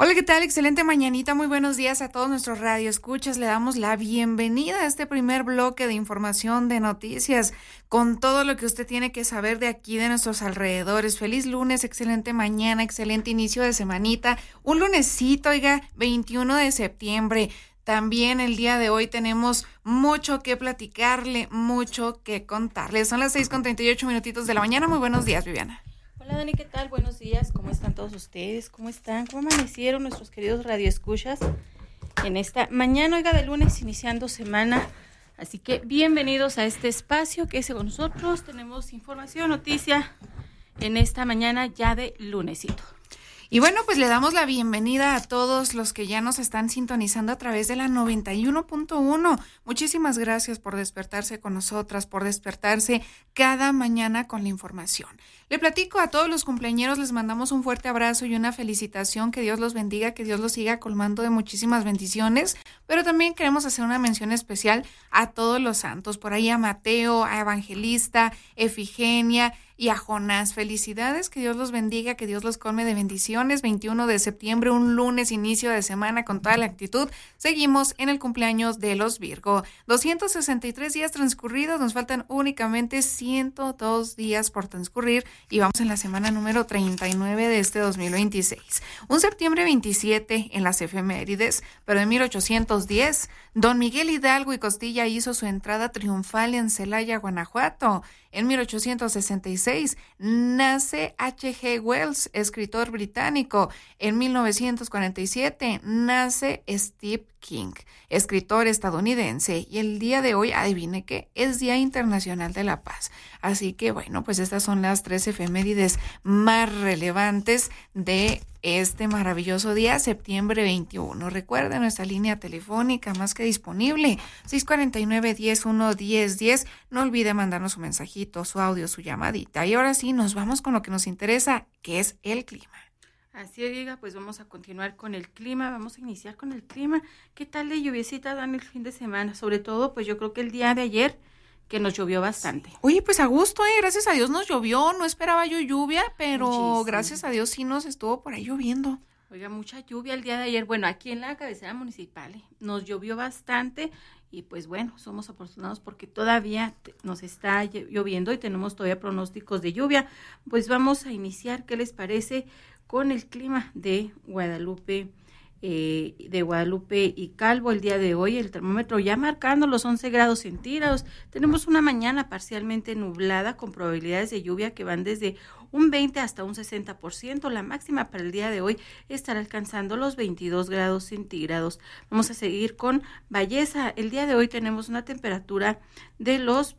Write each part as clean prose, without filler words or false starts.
Hola, ¿qué tal? Excelente mañanita, muy buenos días a todos nuestros radioescuchas. Le damos la bienvenida a este primer bloque de información de noticias con todo lo que usted tiene que saber de aquí, de nuestros alrededores. Feliz lunes, excelente mañana, excelente inicio de semanita. Un lunesito, oiga, 21 de septiembre. También el día de hoy tenemos mucho que platicarle, mucho que contarle. Son las 6:38 de la mañana. Muy buenos días, Viviana. Hola Dani, ¿qué tal? Buenos días, ¿cómo están todos ustedes? ¿Cómo están? ¿Cómo amanecieron nuestros queridos radioescuchas en esta mañana, oiga, de lunes, iniciando semana? Así que bienvenidos a este espacio que es con nosotros. Tenemos información, noticia en esta mañana ya de lunesito. Y bueno, pues le damos la bienvenida a todos los que ya nos están sintonizando a través de la 91.1. Muchísimas gracias por despertarse con nosotras, por despertarse cada mañana con la información. Le platico a todos los cumpleañeros, les mandamos un fuerte abrazo y una felicitación, que Dios los bendiga, que Dios los siga colmando de muchísimas bendiciones, pero también queremos hacer una mención especial a todos los santos, por ahí a Mateo, a Evangelista, Efigenia y a Jonás. Felicidades, que Dios los bendiga, que Dios los colme de bendiciones. 21 de septiembre, un lunes, inicio de semana con toda la actitud. Seguimos en el cumpleaños de los Virgo. 263 días transcurridos, nos faltan únicamente 102 días por transcurrir y vamos en la semana número 39 de este 2026. Un septiembre 27 en las efemérides, pero en 1810, don Miguel Hidalgo y Costilla hizo su entrada triunfal en Celaya, Guanajuato. En 1866 nace H.G. Wells, escritor británico. En 1947 nace Stephen King, escritor estadounidense. Y el día de hoy, adivine qué, es Día Internacional de la Paz. Así que bueno, pues estas son las 3 efemérides más relevantes de este maravilloso día, septiembre 21. Recuerden nuestra línea telefónica más que disponible, 649-10-1-10-10. No olvide mandarnos su mensajito, su audio, su llamadita. Y ahora sí, nos vamos con lo que nos interesa, que es el clima. Así es, diga, pues vamos a continuar con el clima, vamos a iniciar con el clima. ¿Qué tal de lluviecita dan el fin de semana? Sobre todo, pues yo creo que el día de ayer, que nos llovió bastante. Oye, pues a gusto, gracias a Dios nos llovió, no esperaba yo lluvia, pero Muchísimo. Gracias a Dios sí nos estuvo por ahí lloviendo. Oiga, mucha lluvia el día de ayer. Bueno, aquí en la cabecera municipal nos llovió bastante y pues bueno, somos afortunados porque todavía nos está lloviendo y tenemos todavía pronósticos de lluvia. Pues vamos a iniciar, ¿qué les parece? Con el clima de Guadalupe y Calvo. El día de hoy el termómetro ya marcando los 11 grados centígrados. Tenemos una mañana parcialmente nublada con probabilidades de lluvia que van desde un 20 hasta un 60%. La máxima para el día de hoy estará alcanzando los 22 grados centígrados. Vamos a seguir con Valleza. El día de hoy tenemos una temperatura de los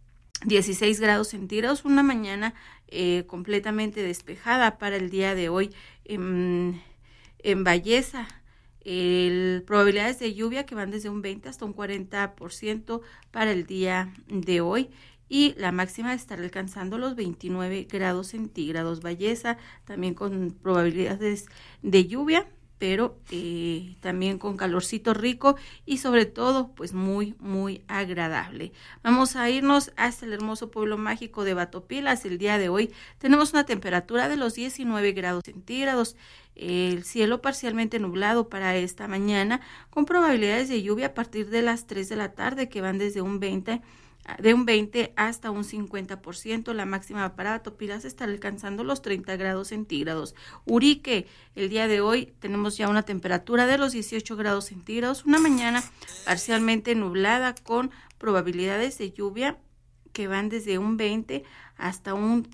16 grados centígrados, una mañana completamente despejada para el día de hoy en Valleza. Probabilidades de lluvia que van desde un 20 hasta un 40% para el día de hoy y la máxima estará alcanzando los 29 grados centígrados. Valleza también con probabilidades de lluvia, pero también con calorcito rico y sobre todo pues muy muy agradable. Vamos a irnos hasta el hermoso pueblo mágico de Batopilas. El día de hoy tenemos una temperatura de los 19 grados centígrados, el cielo parcialmente nublado para esta mañana con probabilidades de lluvia a partir de las 3 de la tarde que van desde un 20 hasta un 50%. La máxima para Batopilas estará alcanzando los 30 grados centígrados. Urique, el día de hoy tenemos ya una temperatura de los 18 grados centígrados, una mañana parcialmente nublada con probabilidades de lluvia que van desde un 20 hasta un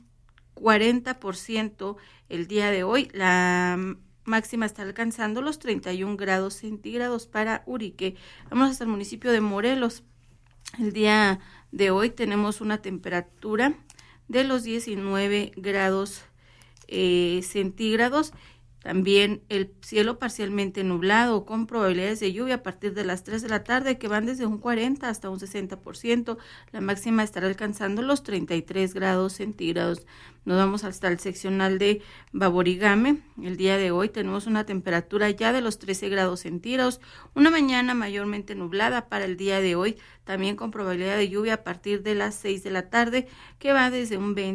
40% el día de hoy. La máxima está alcanzando los 31 grados centígrados para Urique. Vamos hasta el municipio de Morelos. El día de hoy tenemos una temperatura de los 19 grados centígrados. También el cielo parcialmente nublado con probabilidades de lluvia a partir de las 3 de la tarde que van desde un 40 hasta un 60%. La máxima estará alcanzando los 33 grados centígrados. Nos vamos hasta el seccional de Baborigame. El día de hoy tenemos una temperatura ya de los 13 grados centígrados. Una mañana mayormente nublada para el día de hoy, también con probabilidad de lluvia a partir de las 6 de la tarde que va desde un 20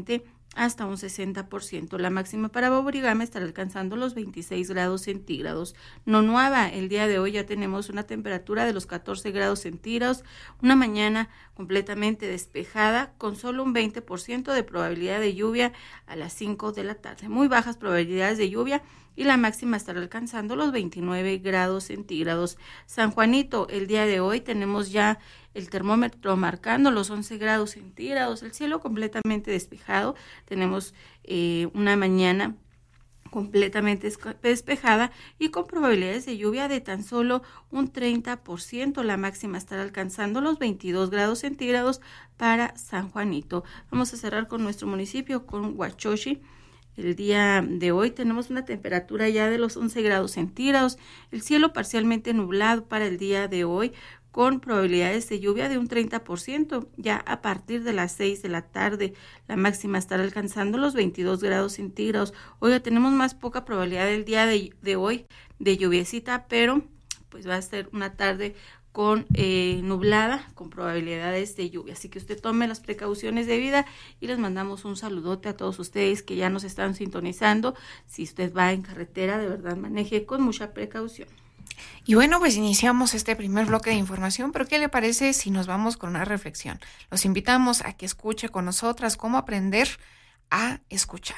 hasta un 60%. La máxima para Boburigames estará alcanzando los 26 grados centígrados. Nonuava, el día de hoy ya tenemos una temperatura de los 14 grados centígrados, una mañana completamente despejada con solo un 20% de probabilidad de lluvia a las 5 de la tarde. Muy bajas probabilidades de lluvia y la máxima estará alcanzando los 29 grados centígrados. San Juanito, el día de hoy tenemos ya el termómetro marcando los 11 grados centígrados, el cielo completamente despejado, tenemos una mañana completamente despejada y con probabilidades de lluvia de tan solo un 30%, la máxima estará alcanzando los 22 grados centígrados para San Juanito. Vamos a cerrar con nuestro municipio, con Huachochi. El día de hoy tenemos una temperatura ya de los 11 grados centígrados, el cielo parcialmente nublado para el día de hoy, con probabilidades de lluvia de un 30%, ya a partir de las 6 de la tarde. La máxima estará alcanzando los 22 grados centígrados. Hoy ya tenemos más poca probabilidad del día de hoy de lluviecita, pero pues va a ser una tarde con nublada, con probabilidades de lluvia. Así que usted tome las precauciones debidas y les mandamos un saludote a todos ustedes que ya nos están sintonizando. Si usted va en carretera, de verdad maneje con mucha precaución. Y bueno, pues iniciamos este primer bloque de información, pero ¿qué le parece si nos vamos con una reflexión? Los invitamos a que escuche con nosotras cómo aprender a escuchar.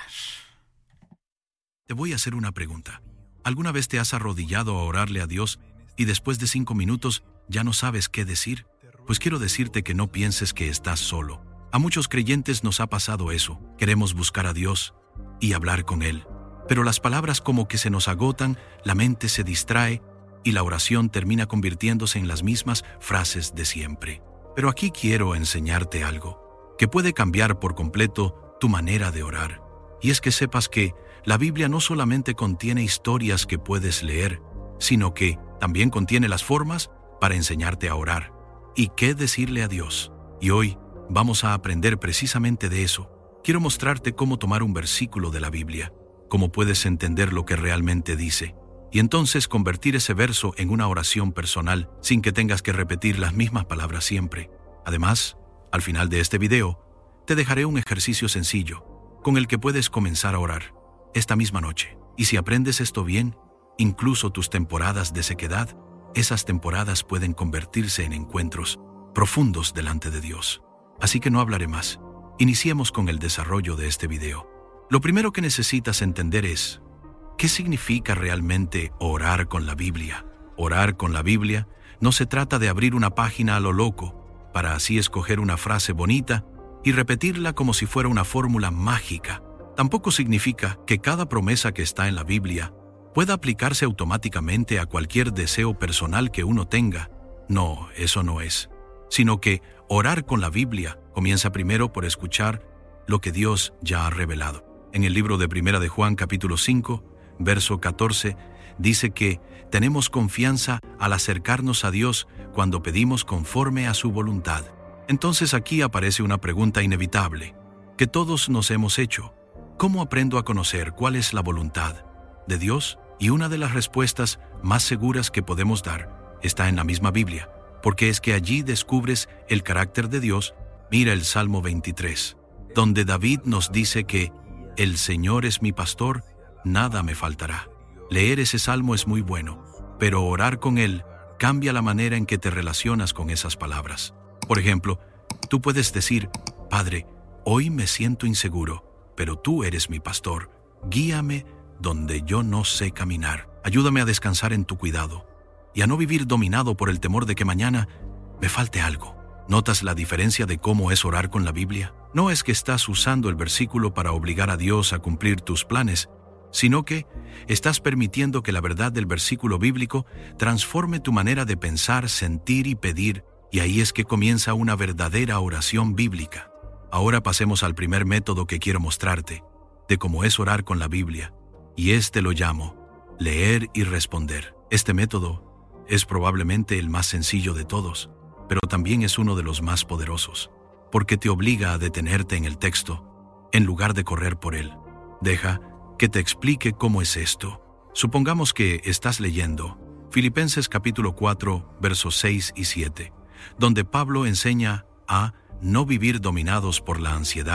Te voy a hacer una pregunta. ¿Alguna vez te has arrodillado a orarle a Dios y después de 5 minutos ya no sabes qué decir? Pues quiero decirte que no pienses que estás solo. A muchos creyentes nos ha pasado eso. Queremos buscar a Dios y hablar con Él, pero las palabras como que se nos agotan, la mente se distrae y la oración termina convirtiéndose en las mismas frases de siempre. Pero aquí quiero enseñarte algo que puede cambiar por completo tu manera de orar. Y es que sepas que la Biblia no solamente contiene historias que puedes leer, sino que también contiene las formas para enseñarte a orar y qué decirle a Dios. Y hoy vamos a aprender precisamente de eso. Quiero mostrarte cómo tomar un versículo de la Biblia, cómo puedes entender lo que realmente dice, y entonces convertir ese verso en una oración personal sin que tengas que repetir las mismas palabras siempre. Además, al final de este video, te dejaré un ejercicio sencillo con el que puedes comenzar a orar esta misma noche. Y si aprendes esto bien, incluso tus temporadas de sequedad, esas temporadas pueden convertirse en encuentros profundos delante de Dios. Así que no hablaré más. Iniciemos con el desarrollo de este video. Lo primero que necesitas entender es: ¿qué significa realmente orar con la Biblia? Orar con la Biblia no se trata de abrir una página a lo loco, para así escoger una frase bonita y repetirla como si fuera una fórmula mágica. Tampoco significa que cada promesa que está en la Biblia pueda aplicarse automáticamente a cualquier deseo personal que uno tenga. No, eso no es. Sino que orar con la Biblia comienza primero por escuchar lo que Dios ya ha revelado. En el libro de Primera de Juan, capítulo 5, verso 14, dice que tenemos confianza al acercarnos a Dios cuando pedimos conforme a su voluntad. Entonces aquí aparece una pregunta inevitable que todos nos hemos hecho. ¿Cómo aprendo a conocer cuál es la voluntad de Dios? Y una de las respuestas más seguras que podemos dar está en la misma Biblia, porque es que allí descubres el carácter de Dios. Mira el Salmo 23, donde David nos dice que el Señor es mi pastor, nada me faltará. Leer ese salmo es muy bueno, pero orar con él cambia la manera en que te relacionas con esas palabras. Por ejemplo, tú puedes decir: Padre, hoy me siento inseguro, pero tú eres mi pastor. Guíame donde yo no sé caminar. Ayúdame a descansar en tu cuidado y a no vivir dominado por el temor de que mañana me falte algo. ¿Notas la diferencia de cómo es orar con la Biblia? No es que estás usando el versículo para obligar a Dios a cumplir tus planes, sino que estás permitiendo que la verdad del versículo bíblico transforme tu manera de pensar, sentir y pedir, y ahí es que comienza una verdadera oración bíblica. Ahora pasemos al primer método que quiero mostrarte, de cómo es orar con la Biblia, y este lo llamo leer y responder. Este método es probablemente el más sencillo de todos, pero también es uno de los más poderosos, porque te obliga a detenerte en el texto, en lugar de correr por él. Deja que te explique cómo es esto. Supongamos que estás leyendo Filipenses capítulo 4, versos 6 y 7, donde Pablo enseña a no vivir dominados por la ansiedad,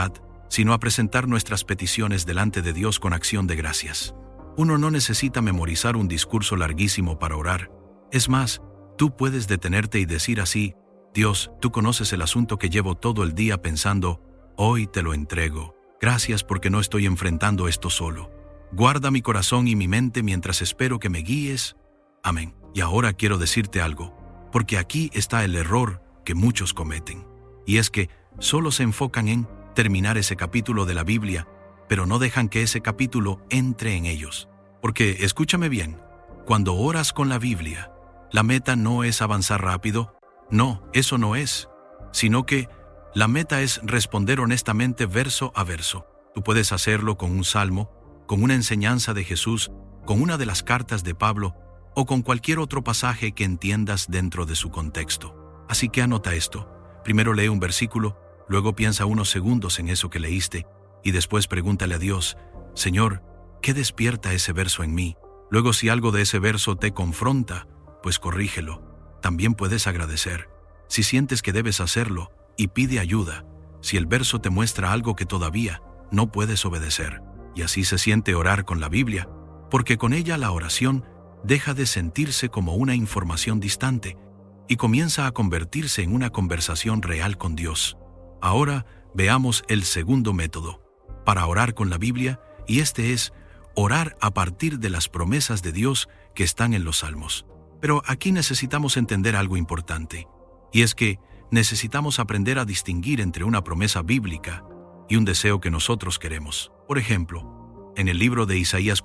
sino a presentar nuestras peticiones delante de Dios con acción de gracias. Uno no necesita memorizar un discurso larguísimo para orar. Es más, tú puedes detenerte y decir así: Dios, tú conoces el asunto que llevo todo el día pensando, hoy te lo entrego. Gracias porque no estoy enfrentando esto solo. Guarda mi corazón y mi mente mientras espero que me guíes. Amén. Y ahora quiero decirte algo, porque aquí está el error que muchos cometen. Y es que solo se enfocan en terminar ese capítulo de la Biblia, pero no dejan que ese capítulo entre en ellos. Porque, escúchame bien, cuando oras con la Biblia, la meta no es avanzar rápido. No, eso no es. Sino que la meta es responder honestamente verso a verso. Tú puedes hacerlo con un salmo, con una enseñanza de Jesús, con una de las cartas de Pablo, o con cualquier otro pasaje que entiendas dentro de su contexto. Así que anota esto. Primero lee un versículo, luego piensa unos segundos en eso que leíste, y después pregúntale a Dios: Señor, ¿qué despierta ese verso en mí? Luego, si algo de ese verso te confronta, pues corrígelo. También puedes agradecer. Si sientes que debes hacerlo, y pide ayuda, si el verso te muestra algo que todavía no puedes obedecer. Y así se siente orar con la Biblia, porque con ella la oración deja de sentirse como una información distante y comienza a convertirse en una conversación real con Dios. Ahora veamos el segundo método para orar con la Biblia, y este es orar a partir de las promesas de Dios que están en los Salmos. Pero aquí necesitamos entender algo importante, y es que necesitamos aprender a distinguir entre una promesa bíblica y un deseo que nosotros queremos. Por ejemplo, en el libro de Isaías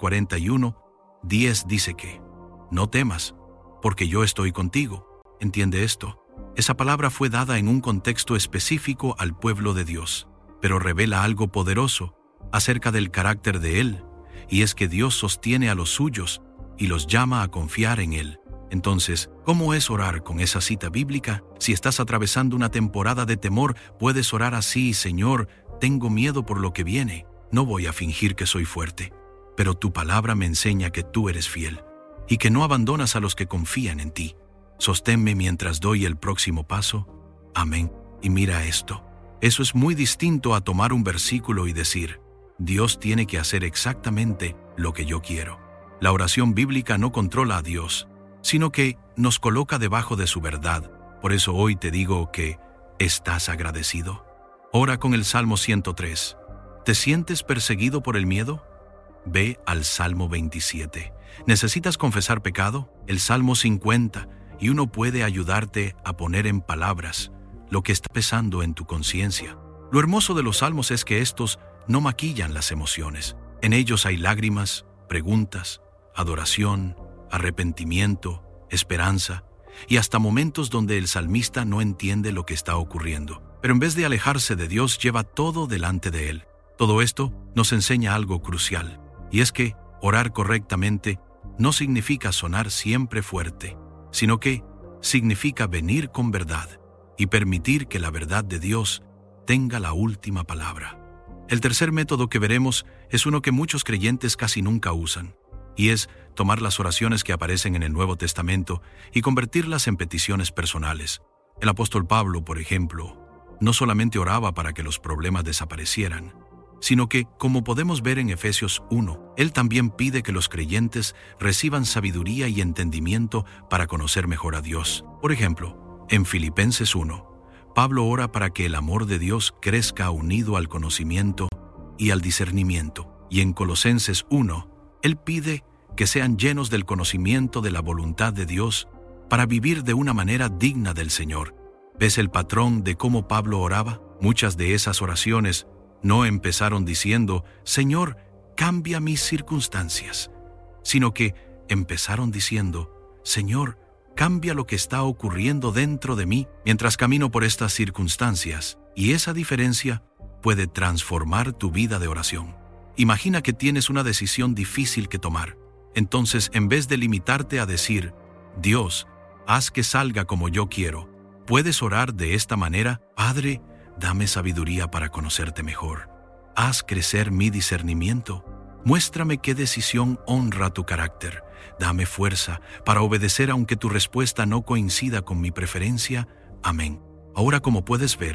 41:10 dice que: no temas, porque yo estoy contigo. ¿Entiende esto? Esa palabra fue dada en un contexto específico al pueblo de Dios, pero revela algo poderoso acerca del carácter de Él, y es que Dios sostiene a los suyos y los llama a confiar en Él. Entonces, ¿cómo es orar con esa cita bíblica? Si estás atravesando una temporada de temor, puedes orar así: Señor, tengo miedo por lo que viene. No voy a fingir que soy fuerte, pero tu palabra me enseña que tú eres fiel y que no abandonas a los que confían en ti. Sosténme mientras doy el próximo paso. Amén. Y mira esto. Eso es muy distinto a tomar un versículo y decir: Dios tiene que hacer exactamente lo que yo quiero. La oración bíblica no controla a Dios, sino que nos coloca debajo de su verdad. Por eso hoy te digo que ¿estás agradecido? Ora con el Salmo 103. ¿Te sientes perseguido por el miedo? Ve al Salmo 27. ¿Necesitas confesar pecado? El Salmo 50. Y uno puede ayudarte a poner en palabras lo que está pesando en tu conciencia. Lo hermoso de los salmos es que estos no maquillan las emociones. En ellos hay lágrimas, preguntas, adoración, arrepentimiento, esperanza y hasta momentos donde el salmista no entiende lo que está ocurriendo. Pero en vez de alejarse de Dios, lleva todo delante de Él. Todo esto nos enseña algo crucial, y es que orar correctamente no significa sonar siempre fuerte, sino que significa venir con verdad y permitir que la verdad de Dios tenga la última palabra. El tercer método que veremos es uno que muchos creyentes casi nunca usan, y es tomar las oraciones que aparecen en el Nuevo Testamento y convertirlas en peticiones personales. El apóstol Pablo, por ejemplo, no solamente oraba para que los problemas desaparecieran, sino que, como podemos ver en Efesios 1, él también pide que los creyentes reciban sabiduría y entendimiento para conocer mejor a Dios. Por ejemplo, en Filipenses 1, Pablo ora para que el amor de Dios crezca unido al conocimiento y al discernimiento. Y en Colosenses 1, él pide que sean llenos del conocimiento de la voluntad de Dios para vivir de una manera digna del Señor. ¿Ves el patrón de cómo Pablo oraba? Muchas de esas oraciones no empezaron diciendo: Señor, cambia mis circunstancias, sino que empezaron diciendo: Señor, cambia lo que está ocurriendo dentro de mí mientras camino por estas circunstancias. Y esa diferencia puede transformar tu vida de oración. Imagina que tienes una decisión difícil que tomar. Entonces, en vez de limitarte a decir: Dios, haz que salga como yo quiero, puedes orar de esta manera: Padre, dame sabiduría para conocerte mejor. Haz crecer mi discernimiento. Muéstrame qué decisión honra tu carácter. Dame fuerza para obedecer aunque tu respuesta no coincida con mi preferencia. Amén. Ahora, como puedes ver,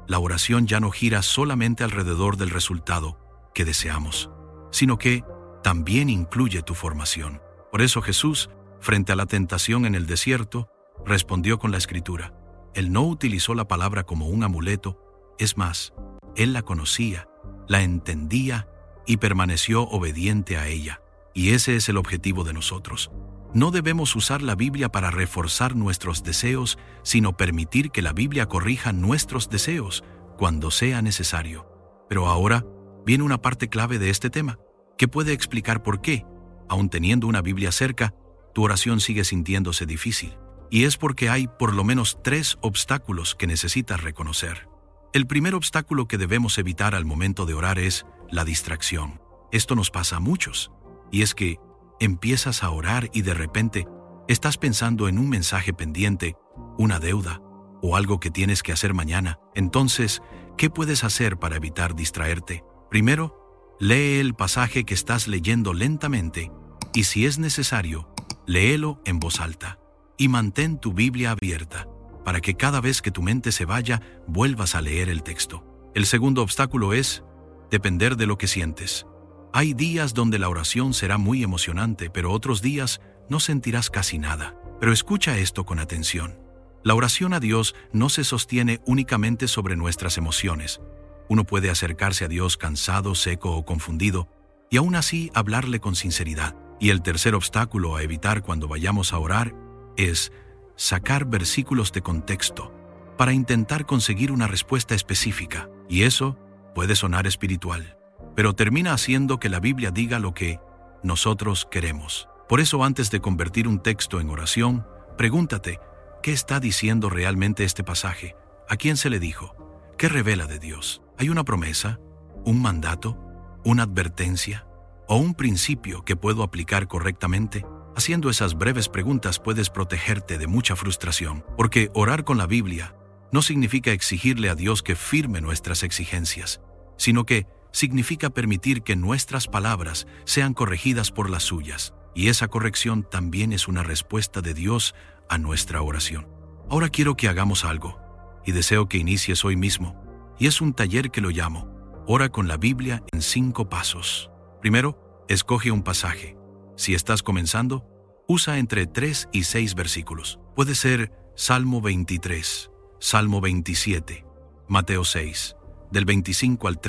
la oración ya no gira solamente alrededor del resultado que deseamos, sino que también incluye tu formación. Por eso Jesús, frente a la tentación en el desierto, respondió con la Escritura. Él no utilizó la palabra como un amuleto, es más, Él la conocía, la entendía y permaneció obediente a ella. Y ese es el objetivo de nosotros. No debemos usar la Biblia para reforzar nuestros deseos, sino permitir que la Biblia corrija nuestros deseos cuando sea necesario. Pero ahora viene una parte clave de este tema, que puede explicar por qué, aun teniendo una Biblia cerca, tu oración sigue sintiéndose difícil. Y es porque hay por lo menos 3 obstáculos que necesitas reconocer. El primer obstáculo que debemos evitar al momento de orar es la distracción. Esto nos pasa a muchos, y es que empiezas a orar y de repente estás pensando en un mensaje pendiente, una deuda o algo que tienes que hacer mañana. Entonces, ¿qué puedes hacer para evitar distraerte? Primero, lee el pasaje que estás leyendo lentamente y, si es necesario, léelo en voz alta. Y mantén tu Biblia abierta para que cada vez que tu mente se vaya, vuelvas a leer el texto. El segundo obstáculo es depender de lo que sientes. Hay días donde la oración será muy emocionante, pero otros días no sentirás casi nada. Pero escucha esto con atención. La oración a Dios no se sostiene únicamente sobre nuestras emociones. Uno puede acercarse a Dios cansado, seco o confundido, y aún así hablarle con sinceridad. Y el tercer obstáculo a evitar cuando vayamos a orar es sacar versículos de contexto para intentar conseguir una respuesta específica. Y eso puede sonar espiritual, pero termina haciendo que la Biblia diga lo que nosotros queremos. Por eso, antes de convertir un texto en oración, pregúntate, ¿qué está diciendo realmente este pasaje? ¿A quién se le dijo? ¿Qué revela de Dios? ¿Hay una promesa, un mandato, una advertencia o un principio que puedo aplicar correctamente? Haciendo esas breves preguntas puedes protegerte de mucha frustración, porque orar con la Biblia no significa exigirle a Dios que firme nuestras exigencias, sino que significa permitir que nuestras palabras sean corregidas por las suyas, y esa corrección también es una respuesta de Dios a nuestra oración. Ahora quiero que hagamos algo, y deseo que inicies hoy mismo, y es un taller que lo llamo Ora con la Biblia en 5 pasos. Primero, escoge un pasaje. Si estás comenzando, usa entre 3 y 6 versículos. Puede ser Salmo 23, Salmo 27, Mateo 6, del 25 al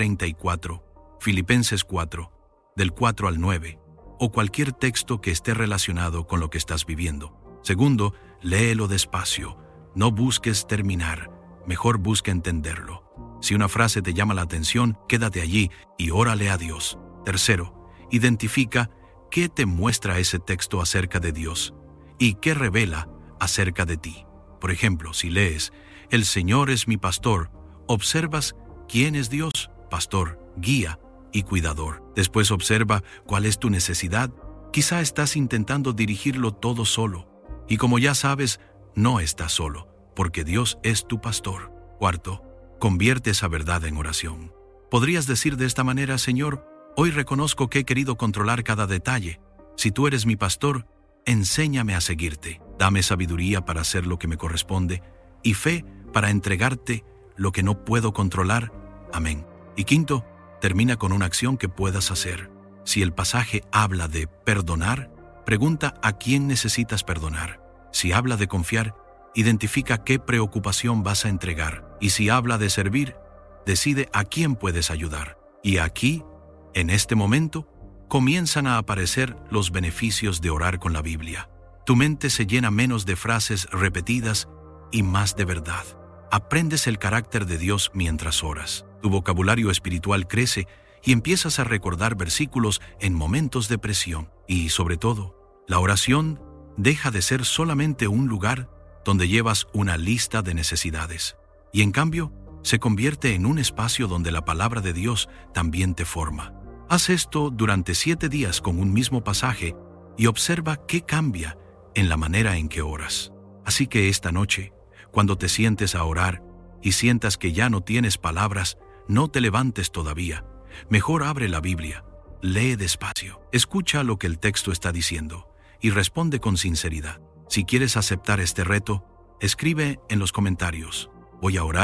34, Filipenses 4, del 4 al 9, o cualquier texto que esté relacionado con lo que estás viviendo. Segundo, léelo despacio. No busques terminar, mejor busca entenderlo. Si una frase te llama la atención, quédate allí y órale a Dios. Tercero, identifica qué te muestra ese texto acerca de Dios y qué revela acerca de ti. Por ejemplo, si lees, El Señor es mi pastor, observas quién es Dios, pastor, guía y cuidador. Después observa cuál es tu necesidad. Quizá estás intentando dirigirlo todo solo. Y como ya sabes, no estás solo, porque Dios es tu pastor. Cuarto, convierte esa verdad en oración. Podrías decir de esta manera, Señor, hoy reconozco que he querido controlar cada detalle. Si tú eres mi pastor, enséñame a seguirte. Dame sabiduría para hacer lo que me corresponde y fe para entregarte lo que no puedo controlar. Amén. Y quinto, termina con una acción que puedas hacer. Si el pasaje habla de perdonar, pregunta a quién necesitas perdonar. Si habla de confiar, identifica qué preocupación vas a entregar. Y si habla de servir, decide a quién puedes ayudar. Y aquí, en este momento, comienzan a aparecer los beneficios de orar con la Biblia. Tu mente se llena menos de frases repetidas y más de verdad. Aprendes el carácter de Dios mientras oras. Tu vocabulario espiritual crece y empiezas a recordar versículos en momentos de presión. Y, sobre todo, la oración deja de ser solamente un lugar donde llevas una lista de necesidades. Y en cambio, se convierte en un espacio donde la palabra de Dios también te forma. Haz esto durante 7 días con un mismo pasaje y observa qué cambia en la manera en que oras. Así que esta noche, cuando te sientes a orar y sientas que ya no tienes palabras, no te levantes todavía. Mejor abre la Biblia, lee despacio, escucha lo que el texto está diciendo y responde con sinceridad. Si quieres aceptar este reto, escribe en los comentarios: voy a orar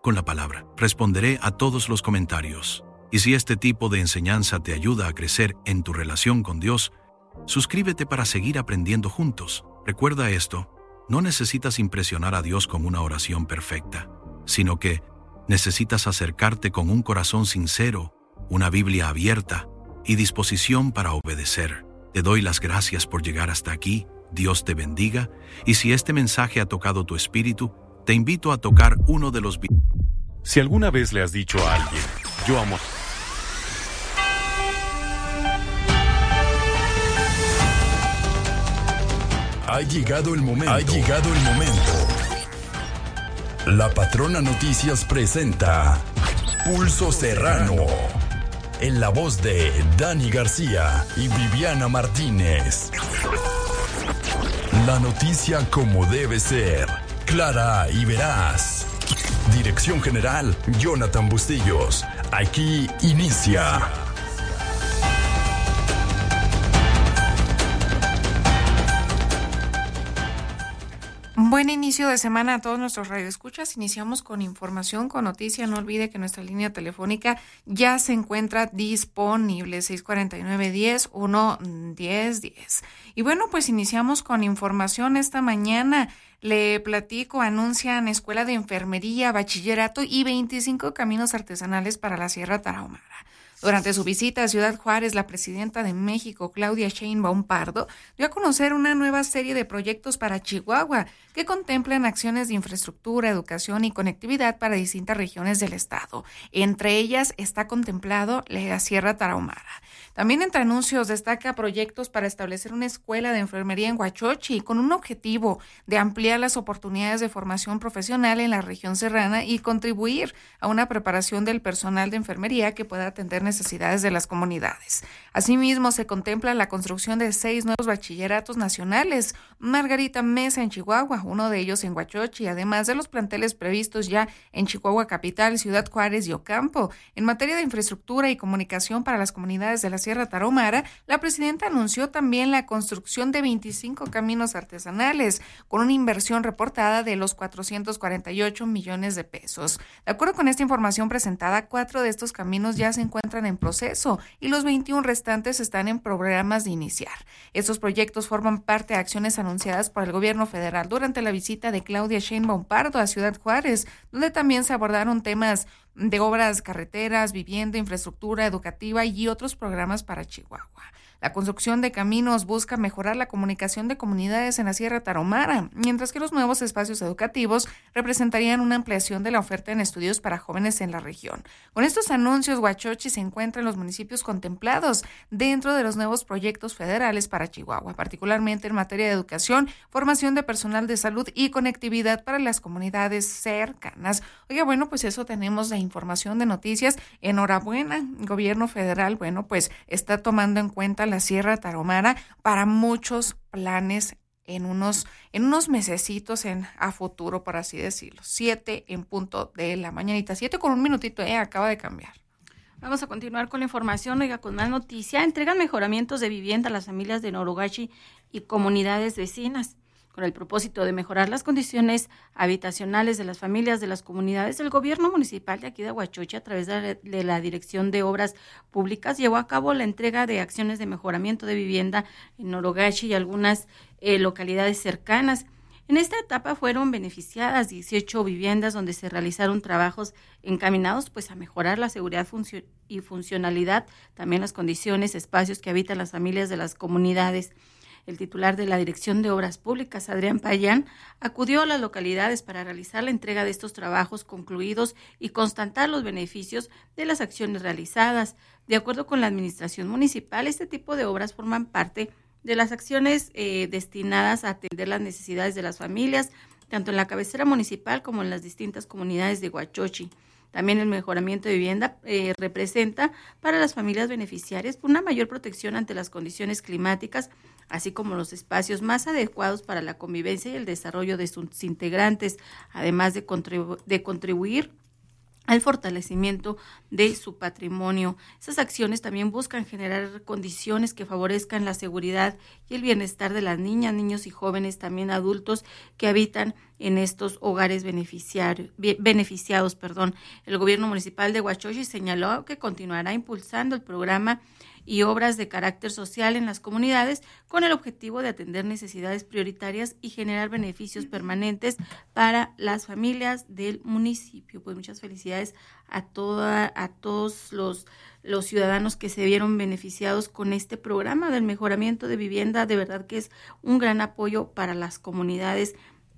con la palabra. Responderé a todos los comentarios. Y si este tipo de enseñanza te ayuda a crecer en tu relación con Dios, suscríbete para seguir aprendiendo juntos. Recuerda esto, no necesitas impresionar a Dios con una oración perfecta, sino que necesitas acercarte con un corazón sincero, una Biblia abierta y disposición para obedecer. Te doy las gracias por llegar hasta aquí, Dios te bendiga, y si este mensaje ha tocado tu espíritu, te invito a tocar uno de los... Si alguna vez le has dicho a alguien, yo amo... Ha llegado el momento. La Patrona Noticias presenta Pulso Serrano, en la voz de Dani García y Viviana Martínez. La noticia como debe ser, clara y veraz. Dirección General, Jonathan Bustillos. Aquí inicia. Buen inicio de semana a todos nuestros radioescuchas. Iniciamos con información, con noticia. No olvide que nuestra línea telefónica ya se encuentra disponible, 649-10-1-10-10. Y bueno, pues iniciamos con información esta mañana. Le platico, anuncian escuela de enfermería, bachillerato y 25 caminos artesanales para la Sierra Tarahumara. Durante su visita a Ciudad Juárez, la presidenta de México, Claudia Sheinbaum Pardo, dio a conocer una nueva serie de proyectos para Chihuahua que contemplan acciones de infraestructura, educación y conectividad para distintas regiones del estado. Entre ellas está contemplado la Sierra Tarahumara. También entre anuncios destaca proyectos para establecer una escuela de enfermería en Huachochi con un objetivo de ampliar las oportunidades de formación profesional en la región serrana y contribuir a una preparación del personal de enfermería que pueda atender necesidades de las comunidades. Asimismo, se contempla la construcción de 6 nuevos bachilleratos nacionales, Margarita Mesa en Chihuahua, uno de ellos en Huachochi, además de los planteles previstos ya en Chihuahua Capital, Ciudad Juárez y Ocampo. En materia de infraestructura y comunicación para las comunidades de la Sierra Tarahumara, la presidenta anunció también la construcción de 25 caminos artesanales, con una inversión reportada de los 448 millones de pesos. De acuerdo con esta información presentada, 4 de estos caminos ya se encuentran en proceso y los 21 restantes están en programas de iniciar. Estos proyectos forman parte de acciones anunciadas por el gobierno federal durante la visita de Claudia Sheinbaum Pardo a Ciudad Juárez, donde también se abordaron temas de obras, carreteras, vivienda, infraestructura educativa y otros programas para Chihuahua. La construcción de caminos busca mejorar la comunicación de comunidades en la Sierra Tarahumara, mientras que los nuevos espacios educativos representarían una ampliación de la oferta en estudios para jóvenes en la región. Con estos anuncios, Huachochi se encuentra en los municipios contemplados dentro de los nuevos proyectos federales para Chihuahua, particularmente en materia de educación, formación de personal de salud y conectividad para las comunidades cercanas. Oiga, bueno, pues eso tenemos la información de noticias. Enhorabuena, el gobierno federal, bueno, pues está tomando en cuenta la Sierra Tarahumara para muchos planes en unos mesecitos a futuro, por así decirlo. 7 en punto de la mañanita, 7 con un minutito, acaba de cambiar. Vamos a continuar con la información, oiga, con más noticia. Entregan mejoramientos de vivienda a las familias de Norogachi y comunidades vecinas. Con el propósito de mejorar las condiciones habitacionales de las familias de las comunidades, el gobierno municipal de aquí de Huachochi, a través de la Dirección de Obras Públicas, llevó a cabo la entrega de acciones de mejoramiento de vivienda en Norogachi y algunas localidades cercanas. En esta etapa fueron beneficiadas 18 viviendas donde se realizaron trabajos encaminados pues a mejorar la seguridad y funcionalidad, también las condiciones, espacios que habitan las familias de las comunidades. El titular de la Dirección de Obras Públicas, Adrián Payán, acudió a las localidades para realizar la entrega de estos trabajos concluidos y constatar los beneficios de las acciones realizadas. De acuerdo con la administración municipal, este tipo de obras forman parte de las acciones destinadas a atender las necesidades de las familias, tanto en la cabecera municipal como en las distintas comunidades de Huachochi. También el mejoramiento de vivienda representa para las familias beneficiarias una mayor protección ante las condiciones climáticas, así como los espacios más adecuados para la convivencia y el desarrollo de sus integrantes, además de contribuir al fortalecimiento de su patrimonio. Esas acciones también buscan generar condiciones que favorezcan la seguridad y el bienestar de las niñas, niños y jóvenes, también adultos que habitan en estos hogares beneficiados. El gobierno municipal de Huachochi señaló que continuará impulsando el programa y obras de carácter social en las comunidades con el objetivo de atender necesidades prioritarias y generar beneficios permanentes para las familias del municipio. Pues muchas felicidades a todos los ciudadanos que se vieron beneficiados con este programa del mejoramiento de vivienda. De verdad que es un gran apoyo para las comunidades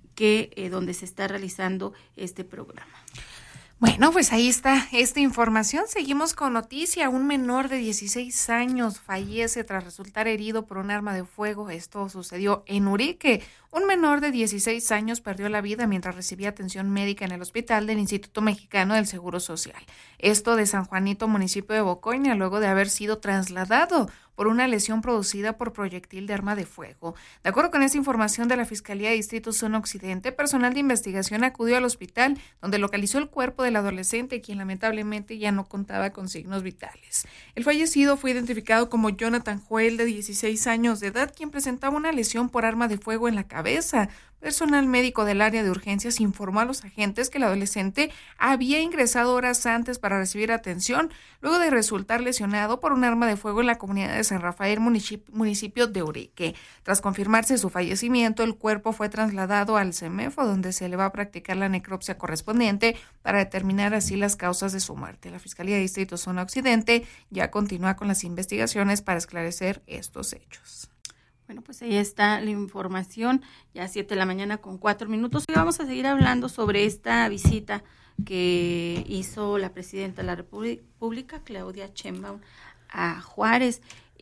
donde se está realizando este programa. Bueno, pues ahí está esta información. Seguimos con noticia. Un menor de 16 años fallece tras resultar herido por un arma de fuego. Esto sucedió en Urique. Un menor de 16 años perdió la vida mientras recibía atención médica en el hospital del Instituto Mexicano del Seguro Social. Esto de San Juanito, municipio de Bocoina, luego de haber sido trasladado por una lesión producida por proyectil de arma de fuego. De acuerdo con esta información de la Fiscalía de Distrito Zona Occidente, personal de investigación acudió al hospital donde localizó el cuerpo del adolescente, quien lamentablemente ya no contaba con signos vitales. El fallecido fue identificado como Jonathan Joel, de 16 años de edad, quien presentaba una lesión por arma de fuego en la cabeza. Personal médico del área de urgencias informó a los agentes que el adolescente había ingresado horas antes para recibir atención, luego de resultar lesionado por un arma de fuego en la comunidad de San Rafael, municipio de Urique. Tras confirmarse su fallecimiento, el cuerpo fue trasladado al CEMEFO, donde se le va a practicar la necropsia correspondiente para determinar así las causas de su muerte. La Fiscalía de Distrito Zona Occidente ya continúa con las investigaciones para esclarecer estos hechos. Bueno, pues ahí está la información, ya 7:04 a.m. Hoy vamos a seguir hablando sobre esta visita que hizo la presidenta de la República, Claudia Sheinbaum, a Juárez.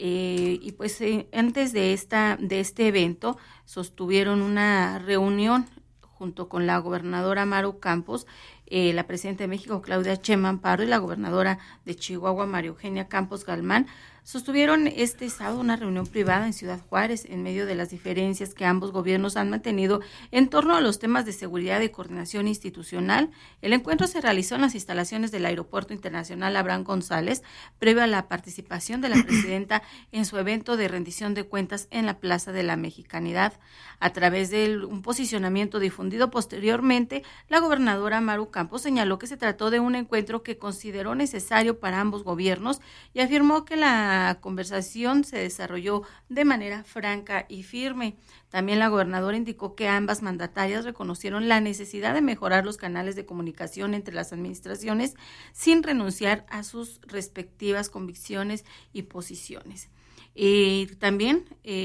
Y pues antes de este evento sostuvieron una reunión junto con la gobernadora Maru Campos, la presidenta de México, Claudia Sheinbaum Pardo, y la gobernadora de Chihuahua, María Eugenia Campos Galmán. Sostuvieron este sábado una reunión privada en Ciudad Juárez en medio de las diferencias que ambos gobiernos han mantenido en torno a los temas de seguridad y coordinación institucional. El encuentro se realizó en las instalaciones del Aeropuerto Internacional Abraham González, previo a la participación de la presidenta en su evento de rendición de cuentas en la Plaza de la Mexicanidad. A través de un posicionamiento difundido posteriormente, la gobernadora Maru Campos señaló que se trató de un encuentro que consideró necesario para ambos gobiernos y afirmó que la conversación se desarrolló de manera franca y firme. También la gobernadora indicó que ambas mandatarias reconocieron la necesidad de mejorar los canales de comunicación entre las administraciones sin renunciar a sus respectivas convicciones y posiciones. También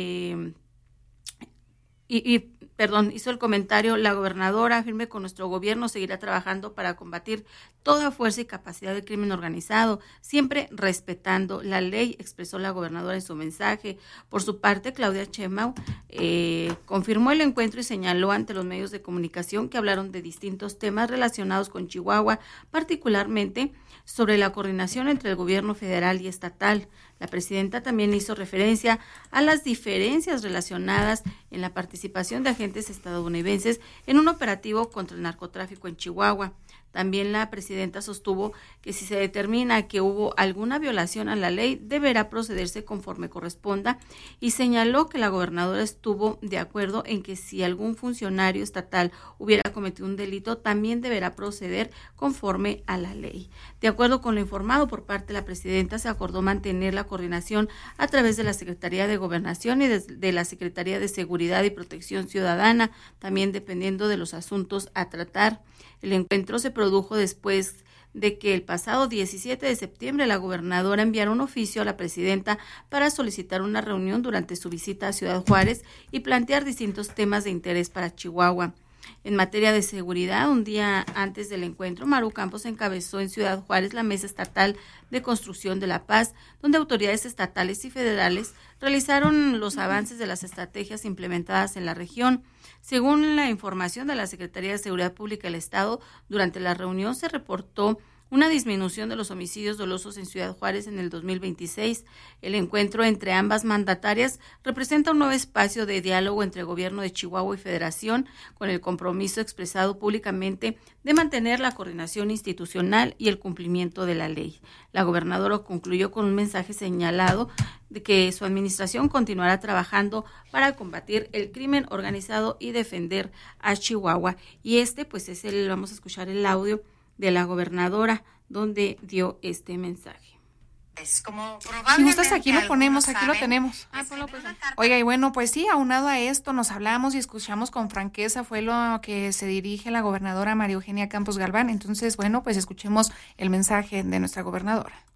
hizo el comentario: la gobernadora afirma que nuestro gobierno seguirá trabajando para combatir toda fuerza y capacidad del crimen organizado, siempre respetando la ley, expresó la gobernadora en su mensaje. Por su parte, Claudia Sheinbaum confirmó el encuentro y señaló ante los medios de comunicación que hablaron de distintos temas relacionados con Chihuahua, particularmente sobre la coordinación entre el gobierno federal y estatal. La presidenta también hizo referencia a las diferencias relacionadas en la participación de agentes estadounidenses en un operativo contra el narcotráfico en Chihuahua. También la presidenta sostuvo que si se determina que hubo alguna violación a la ley, deberá procederse conforme corresponda, y señaló que la gobernadora estuvo de acuerdo en que si algún funcionario estatal hubiera cometido un delito, también deberá proceder conforme a la ley. De acuerdo con lo informado por parte de la presidenta, se acordó mantener la coordinación a través de la Secretaría de Gobernación y de la Secretaría de Seguridad y Protección Ciudadana, también dependiendo de los asuntos a tratar. El encuentro se produjo después de que el pasado 17 de septiembre la gobernadora enviara un oficio a la presidenta para solicitar una reunión durante su visita a Ciudad Juárez y plantear distintos temas de interés para Chihuahua. En materia de seguridad, un día antes del encuentro, Maru Campos encabezó en Ciudad Juárez la Mesa Estatal de Construcción de la Paz, donde autoridades estatales y federales realizaron los avances de las estrategias implementadas en la región. Según la información de la Secretaría de Seguridad Pública del Estado, durante la reunión se reportó una disminución de los homicidios dolosos en Ciudad Juárez en el 2026. El encuentro entre ambas mandatarias representa un nuevo espacio de diálogo entre Gobierno de Chihuahua y Federación, con el compromiso expresado públicamente de mantener la coordinación institucional y el cumplimiento de la ley. La gobernadora concluyó con un mensaje señalado de que su administración continuará trabajando para combatir el crimen organizado y defender a Chihuahua. Y pues vamos a escuchar el audio de la gobernadora donde dio este mensaje. Si gustas, aquí lo ponemos, aquí lo tenemos. Oiga, y bueno, pues sí, aunado a esto, nos hablamos y escuchamos con franqueza, fue lo que se dirige la gobernadora María Eugenia Campos Galván. Entonces, bueno, pues escuchemos el mensaje de nuestra gobernadora.